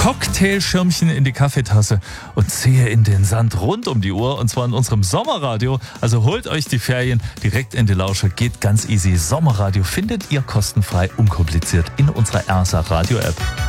Cocktailschirmchen in die Kaffeetasse und Zehe in den Sand rund um die Uhr, und zwar in unserem Sommerradio. Also holt euch die Ferien direkt in die Lauscher, geht ganz easy. Sommerradio findet ihr kostenfrei, unkompliziert in unserer RSA Radio App.